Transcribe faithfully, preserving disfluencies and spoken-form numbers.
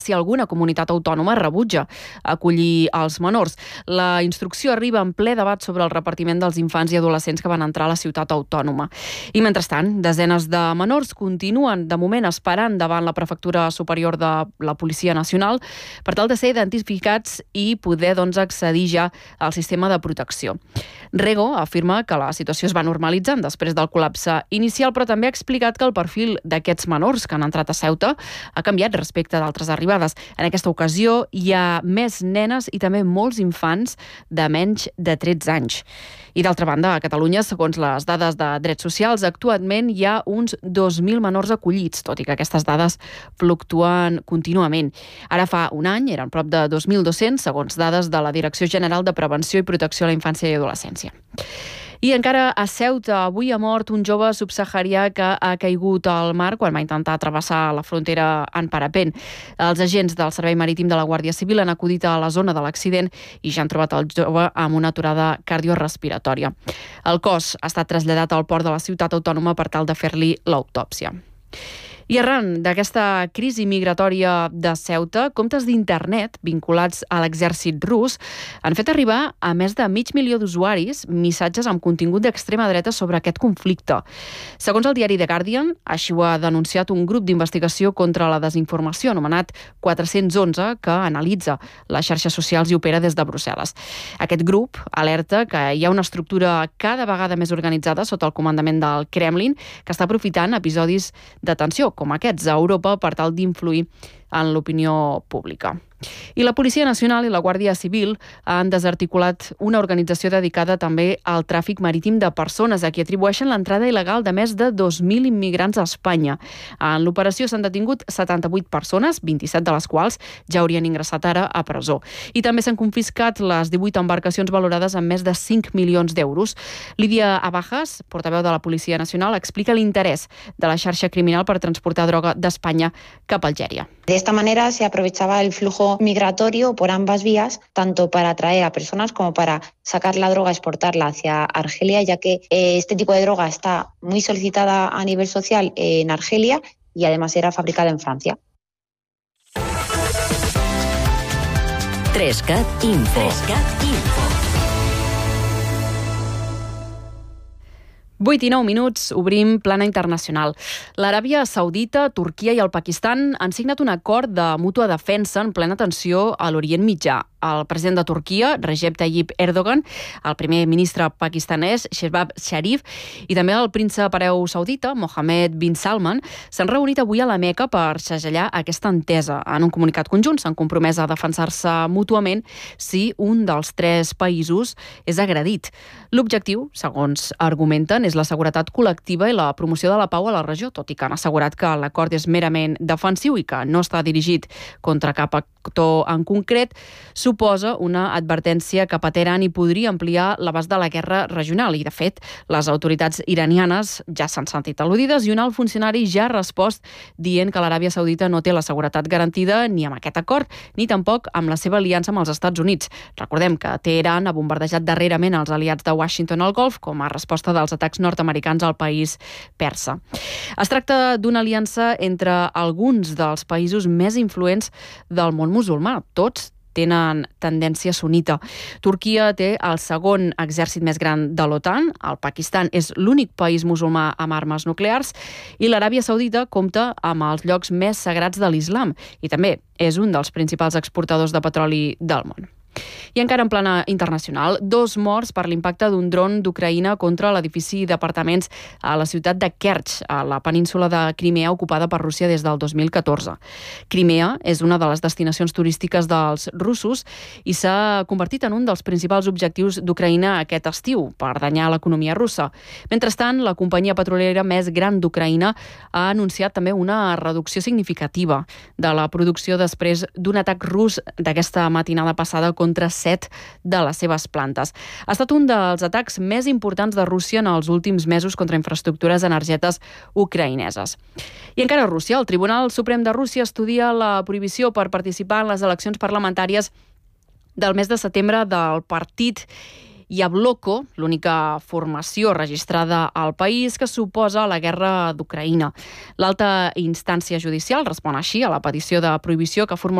si alguna comunitat autònoma rebutja acollir els menors. La instrucció arriba en ple debat sobre el repartiment dels infants i adolescents que van entrar a la ciutat autònoma. I mentrestant, desenes de menors continuen de moment esperant davant la Prefectura Superior de la Policia Nacional per tal de ser identificats i poder doncs, accedir ja al sistema de protecció. Rego afirma que la situació es va normalitzant després del col·lapse inicial, però també ha explicat que el perfil d'aquests menors que han entrat a Ceuta ha canviat respecte d'altres arribades. En aquesta ocasió hi ha més nenes i també molts infants de menys de tretze anys. I d'altra banda, a Catalunya, segons les dades de Drets Socials, actualment hi ha uns dos mil menors acollits, tot i que aquestes dades fluctuen contínuament. Ara fa un any eren prop de dos mil dos-cents, segons dades de la Direcció General de Prevenció i Protecció a la Infància i Adolescència. I encara a Ceuta, avui ha mort un jove subsaharià que ha caigut al mar quan va intentar travessar la frontera en parapent. Els agents del Servei Marítim de la Guàrdia Civil han acudit a la zona de l'accident i ja han trobat el jove amb una aturada cardiorespiratòria. El cos ha estat traslladat al port de la ciutat autònoma per tal de fer-li l'autòpsia. I arran d'aquesta crisi migratòria de Ceuta, comptes d'internet vinculats a l'exèrcit rus han fet arribar a més de mig milió d'usuaris missatges amb contingut d'extrema dreta sobre aquest conflicte. Segons el diari The Guardian, així ho ha denunciat un grup d'investigació contra la desinformació anomenat quatre-cents onze, que analitza les xarxes socials i opera des de Brussel·les. Aquest grup alerta que hi ha una estructura cada vegada més organitzada sota el comandament del Kremlin que està aprofitant episodis de tensió com aquests a Europa per tal d'influir en l'opinió pública. I la Policia Nacional i la Guàrdia Civil han desarticulat una organització dedicada també al tràfic marítim de persones, a qui atribueixen l'entrada il·legal de més de dos mil immigrants a Espanya. En l'operació s'han detingut setanta-vuit persones, vint-i-set de les quals ja haurien ingressat ara a presó. I també s'han confiscat les divuit embarcacions valorades en més de cinc milions d'euros. Lídia Abajas, portaveu de la Policia Nacional, explica l'interès de la xarxa criminal per transportar droga d'Espanya cap a Algèria. De esta manera se aprovechaba el flujo migratorio por ambas vías, tanto para atraer a personas como para sacar la droga, exportarla hacia Argelia, ya que eh, este tipo de droga está muy solicitada a nivel social en Argelia y además era fabricada en Francia. tres cat Info. tres cat Info. vuit i nou minuts, obrim plana internacional. L'Aràbia Saudita, Turquia i el Pakistan han signat un acord de mútua defensa en plena tensió a l'Orient Mitjà. El president de Turquia, Recep Tayyip Erdogan, el primer ministre pakistanès, Shehbaz Sharif, i també el príncep hereu saudita, Mohammed bin Salman, s'han reunit avui a la Meca per segellar aquesta entesa. En un comunicat conjunt s'han compromès a defensar-se mútuament si un dels tres països és agredit. L'objectiu, segons argumenten, és la seguretat col·lectiva i la promoció de la pau a la regió, tot i que han assegurat que l'acord és merament defensiu i que no està dirigit contra cap actor en concret, suposa una advertència que a Teheran hi podria ampliar l'abast de la guerra regional. I, de fet, les autoritats iranianes ja s'han sentit al·ludides i un alt funcionari ja ha respost dient que l'Aràbia Saudita no té la seguretat garantida ni amb aquest acord, ni tampoc amb la seva aliança amb els Estats Units. Recordem que Teheran ha bombardejat darrerament els aliats de Washington al Golf com a resposta dels atacs nord-americans al país persa. Es tracta d'una aliança entre alguns dels països més influents del món musulmà, tots tenen tendència sunita. Turquia té el segon exèrcit més gran de l'OTAN, el Pakistan és l'únic país musulmà amb armes nuclears i l'Aràbia Saudita compta amb els llocs més sagrats de l'islam i també és un dels principals exportadors de petroli del món. I encara en plana internacional, dos morts per l'impacte d'un dron d'Ucraïna contra l'edifici d'apartaments a la ciutat de Kerch, a la península de Crimea ocupada per Rússia des del dos mil catorze. Crimea és una de les destinacions turístiques dels russos i s'ha convertit en un dels principals objectius d'Ucraïna aquest estiu per danyar l'economia russa. Mentrestant, la companyia petrolera més gran d'Ucraïna ha anunciat també una reducció significativa de la producció després d'un atac rus d'aquesta matinada passada contra set de les seves plantes. Ha estat un dels atacs més importants de Rússia en els últims mesos contra infraestructures energètiques ucraïneses. I encara a Rússia, el Tribunal Suprem de Rússia estudia la prohibició per participar en les eleccions parlamentàries del mes de setembre del partit i Abloko, l'única formació registrada al país que s'oposa a la guerra d'Ucraïna. L'alta instància judicial respon així a la petició de prohibició que formula